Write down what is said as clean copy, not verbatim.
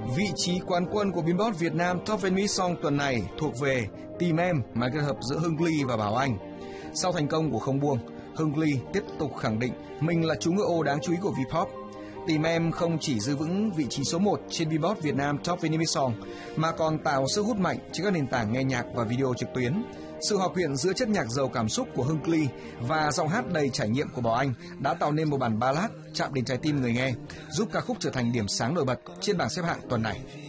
Vị trí quán quân của Beatbox Việt Nam Top 20 Song tuần này thuộc về Tìm Em, màn kết hợp giữa Hưng Ly và Bảo Anh. Sau thành công của Không Buông, Hưng Ly tiếp tục khẳng định mình là chú ngựa ô đáng chú ý của Vpop. Tìm Em không chỉ giữ vững vị trí số 1 trên Beatbox Việt Nam Top 20 Song mà còn tạo sức hút mạnh trên các nền tảng nghe nhạc và video trực tuyến. Sự hòa quyện giữa chất nhạc giàu cảm xúc của Hưng Ly và giọng hát đầy trải nghiệm của Bảo Anh đã tạo nên một bản ballad chạm đến trái tim người nghe, giúp ca khúc trở thành điểm sáng nổi bật trên bảng xếp hạng tuần này.